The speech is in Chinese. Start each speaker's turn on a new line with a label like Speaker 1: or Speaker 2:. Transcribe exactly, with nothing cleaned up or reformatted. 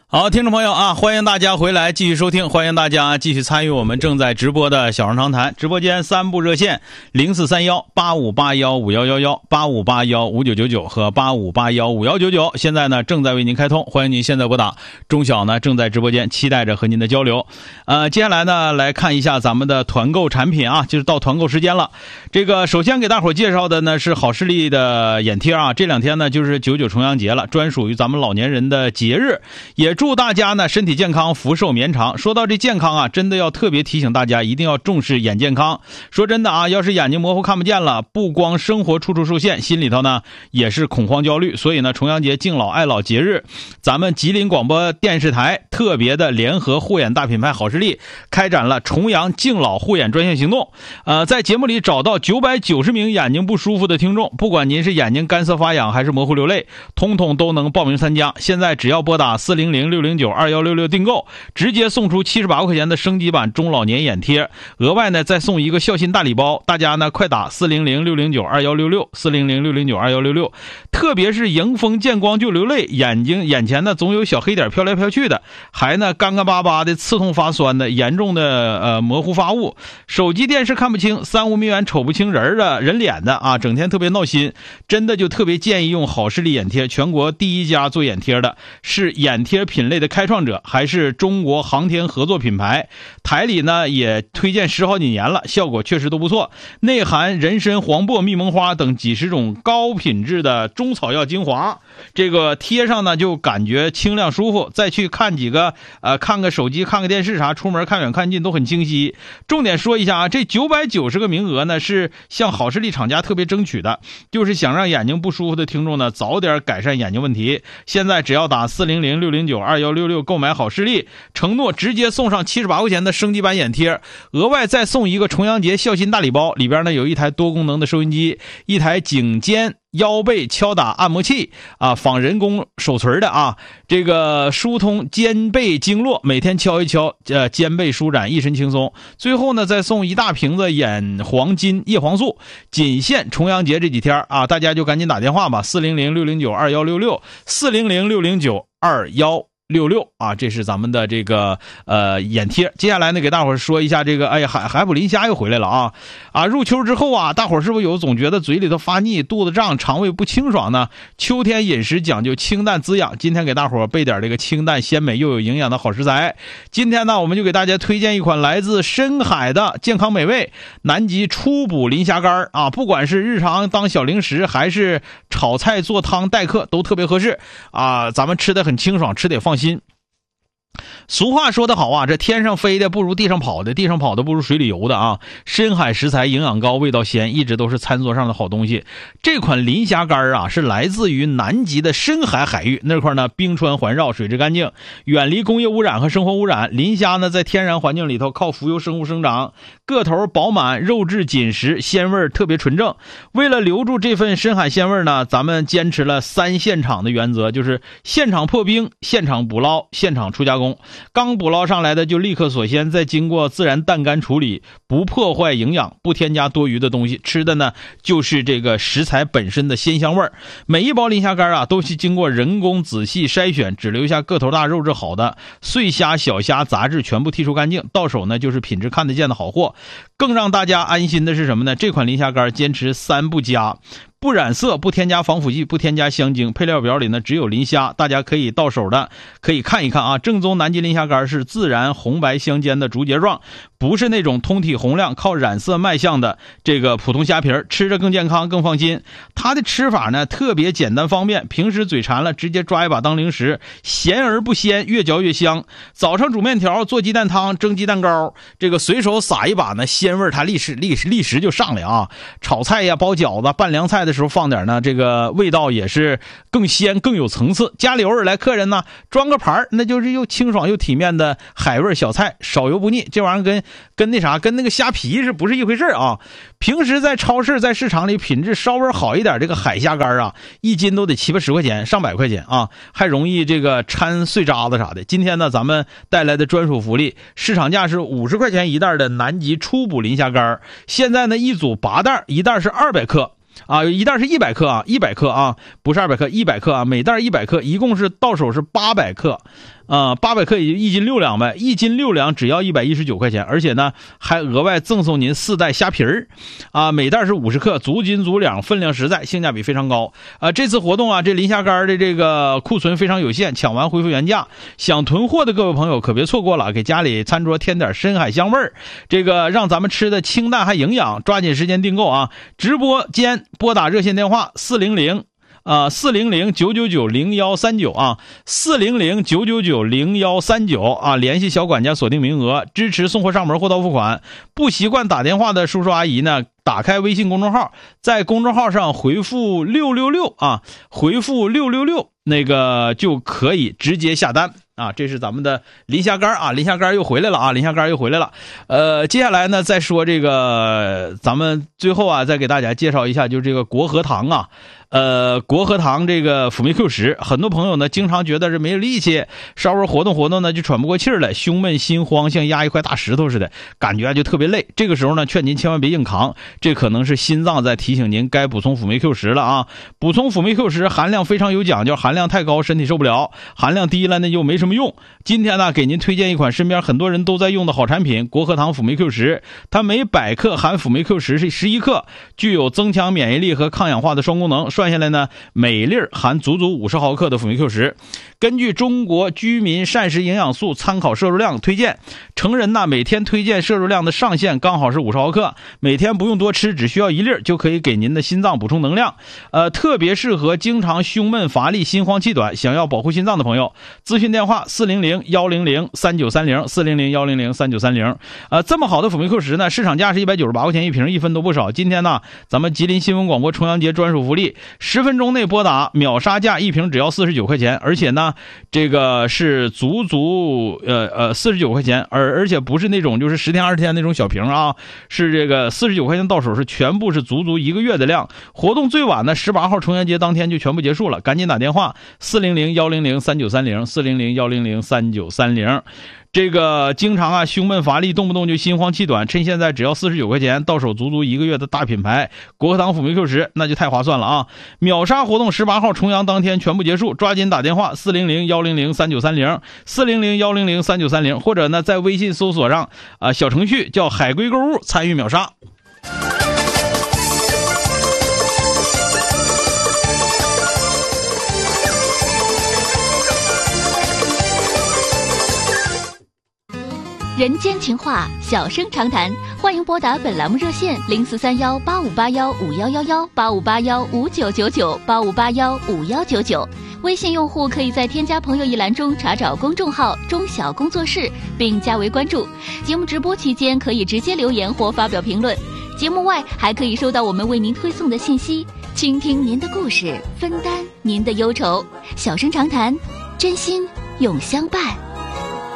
Speaker 1: 好，听众朋友啊，欢迎大家回来继续收听，欢迎大家继续参与我们正在直播的小声长谈直播间三部热线零四三一八五八一五一一一、八五八一五九九九和八五八一五一九九，现在呢正在为您开通，欢迎您现在拨打。钟晓呢正在直播间期待着和您的交流。呃，接下来呢来看一下咱们的团购产品啊，就是到团购时间了。这个首先给大伙介绍的呢是好视力的眼贴啊，这两天呢就是九九重阳节了，专属于咱们老年人的节日，也祝大家呢身体健康，福寿绵长。说到这健康啊，真的要特别提醒大家一定要重视眼健康。说真的啊，要是眼睛模糊看不见了，不光生活处处受限，心里头呢也是恐慌焦虑。所以呢，重阳节敬老爱老节日，咱们吉林广播电视台特别的联合护眼大品牌好视力开展了重阳敬老护眼专项行动。呃，在节目里找到九百九十名眼睛不舒服的听众，不管您是眼睛干涩发痒还是模糊流泪，通通都能报名参加。现在只要拨打四零零六零九二一六六订购，直接送出七十八块钱的升级版中老年眼贴，额外呢再送一个孝心大礼包。大家呢快打四零零六零九二一六六 四零零六零九二一六六。特别是迎风见光就流泪，眼睛眼前呢总有小黑点飘来飘去的，还呢干干巴巴的刺痛发酸的，严重的呃模糊发物，手机电视看不清，三五米远瞅不清人的人脸的啊，整天特别闹心，真的就特别建议用好视力眼贴。全国第一家做眼贴的，是眼贴品类的开创者，还是中国航天合作品牌，台里呢也推荐十好几年了，效果确实都不错。内含人参、黄柏、蜜蒙花等几十种高品质的中草药精华，这个贴上呢就感觉清亮舒服，再去看几个呃看个手机看个电视啥，出门看远看近都很清晰。重点说一下啊，这九百九十个名额呢是向好视力厂家特别争取的，就是想让眼睛不舒服的听众呢早点改善眼睛问题。现在只要打四零零六零九二一六六购买好视力，承诺直接送上七十八块钱的升级版眼贴，额外再送一个重阳节孝心大礼包，里边呢有一台多功能的收音机，一台颈肩腰背敲打按摩器啊，仿人工手锤的啊，这个疏通肩背经络，每天敲一敲，呃，肩背舒展，一身轻松。最后呢，再送一大瓶子眼黄金叶黄素，仅限重阳节这几天啊，大家就赶紧打电话吧，四零零六零九二一六六，四零零六零九二一六六啊，这是咱们的这个呃眼贴。接下来呢，给大伙儿说一下这个，哎呀，海海普林虾又回来了啊啊！入秋之后啊，大伙儿是不是有总觉得嘴里头发腻、肚子胀、肠胃不清爽呢？秋天饮食讲究清淡滋养，今天给大伙儿备点这个清淡鲜美又有营养的好食材。今天呢，我们就给大家推荐一款来自深海的健康美味南极初捕磷虾干啊，不管是日常当小零食，还是炒菜做汤待客，都特别合适啊！咱们吃的很清爽，吃得也放心。俗话说得好啊，这天上飞的不如地上跑的，地上跑的不如水里游的啊！深海食材营养高，味道鲜，一直都是餐桌上的好东西。这款磷虾干啊，是来自于南极的深海海域，那块呢冰川环绕，水质干净，远离工业污染和生活污染。磷虾呢在天然环境里头靠浮游生物生长，个头饱满，肉质紧实，鲜味特别纯正。为了留住这份深海鲜味呢，咱们坚持了三现场的原则，就是现场破冰、现场捕捞、现场出加工。刚捕捞上来的就立刻锁鲜，再经过自然淡干处理，不破坏营养，不添加多余的东西，吃的呢就是这个食材本身的鲜香味儿。每一包磷虾干啊都是经过人工仔细筛选，只留下个头大肉质好的，碎虾小虾杂质全部剔除干净，到手呢就是品质看得见的好货。更让大家安心的是什么呢？这款磷虾干坚持三不加，不染色，不添加防腐剂，不添加香精，配料表里呢只有磷虾，大家可以到手的可以看一看啊。正宗南极磷虾干是自然红白相间的竹节状，不是那种通体洪亮靠染色卖相的这个普通虾皮儿，吃着更健康更放心。它的吃法呢特别简单方便，平时嘴馋了直接抓一把当零食，咸而不鲜，越嚼越香。早上煮面条、做鸡蛋汤、蒸鸡蛋糕，这个随手撒一把呢，鲜味它立时立时立时就上来啊。炒菜呀、包饺子、拌凉菜的时候放点呢，这个味道也是更鲜更有层次。家里偶尔来客人呢，装个盘那就是又清爽又体面的海味小菜，少油不腻。这玩意儿跟跟那啥跟那个虾皮是不是一回事啊？平时在超市在市场里品质稍微好一点，这个海虾干啊，一斤都得七八十块钱上百块钱啊，还容易这个掺碎渣子啥的。今天呢咱们带来的专属福利，市场价是五十块钱一袋的南极初捕磷虾干，现在呢一组八袋，一袋是二百克啊，一袋是一百克啊，一百克啊，不是二百克，一百克啊，每袋一百克，一共是到手是八百克啊，八百克也就一斤六两呗，一斤六两只要一百一十九块钱，而且呢还额外赠送您四袋虾皮儿，啊，每袋是五十克，足斤足两，分量实在，性价比非常高。啊，这次活动啊，这磷虾干的这个库存非常有限，抢完恢复原价，想囤货的各位朋友可别错过了，给家里餐桌添点深海香味儿，这个让咱们吃的清淡还营养，抓紧时间订购啊！直播间拨打热线电话四零零。啊，四零零九九九零幺三九啊，四零零九九九零幺三九啊，联系小管家锁定名额，支持送货上门货到付款。不习惯打电话的叔叔阿姨呢，打开微信公众号，在公众号上回复六六六啊，回复六六六，那个就可以直接下单啊。这是咱们的磷虾干啊，磷虾干又回来了啊，磷虾干又回来了。呃，接下来呢，再说这个，咱们最后啊，再给大家介绍一下，就是这个国和堂啊。呃，国和堂这个辅酶 Q 十，很多朋友呢经常觉得是没力气，稍微活动活动呢就喘不过气儿来，胸闷心慌，像压一块大石头似的，感觉就特别累。这个时候呢，劝您千万别硬扛，这可能是心脏在提醒您该补充辅酶 Q 十了啊。补充辅酶 Q 十含量非常有讲究，含量太高身体受不了，含量低了那就没什么用。今天呢，给您推荐一款身边很多人都在用的好产品，国和堂辅酶 Q 十，它每百克含辅酶 Q 十是十一克，具有增强免疫力和抗氧化的双功能。算下来呢，每粒含足足五十毫克的辅酶 Q 十。根据中国居民膳食营养素参考摄入量推荐，成人呢每天推荐摄入量的上限刚好是五十毫克，每天不用多吃，只需要一粒就可以给您的心脏补充能量。呃，特别适合经常胸闷乏力、心慌气短，想要保护心脏的朋友。咨询电话四零零幺零零三九三零四零零幺零零三九三零。呃，这么好的辅酶 Q 十呢，市场价是一百九十八块钱一瓶，一分都不少。今天呢，咱们吉林新闻广播重阳节专属福利。十分钟内拨打，秒杀价一瓶只要四十九块钱，而且呢，这个是足足呃呃四十九块钱，而而且不是那种就是十天二十天那种小瓶啊，是这个四十九块钱到手，是全部是足足一个月的量。活动最晚呢十八号重阳节当天就全部结束了，赶紧打电话四零零幺零零三九三零四零零幺零零三九三零。这个经常啊胸闷乏力，动不动就心慌气短，趁现在只要四十九块钱到手，足足一个月的大品牌国和堂辅酶 Q 十，那就太划算了啊！秒杀活动十八号重阳当天全部结束，抓紧打电话四零零幺零零三九三零四零零幺零零三九三零，或者呢在微信搜索上啊、呃、小程序叫海龟购物参与秒杀。
Speaker 2: 人间情话，小声长谈，欢迎拨打本栏目热线零四三幺八五八幺五幺幺幺八五八幺五九九九八五八幺五幺九九。微信用户可以在添加朋友一栏中查找公众号中小工作室，并加为关注。节目直播期间可以直接留言或发表评论，节目外还可以收到我们为您推送的信息，倾听您的故事，分担您的忧愁。小声长谈，真心永相伴。